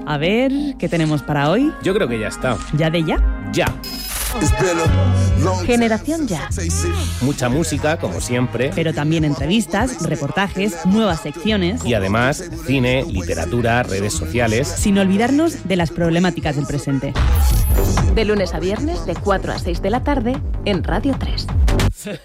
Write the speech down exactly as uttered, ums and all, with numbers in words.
A ver, ¿qué tenemos para hoy? Yo creo que ya está. ¿Ya de ya? Ya. Generación Ya. Mucha música, como siempre. Pero también entrevistas, reportajes, nuevas secciones. Y además, cine, literatura, redes sociales. Sin olvidarnos de las problemáticas del presente. De lunes a viernes, de cuatro a seis de la tarde, en Radio tres.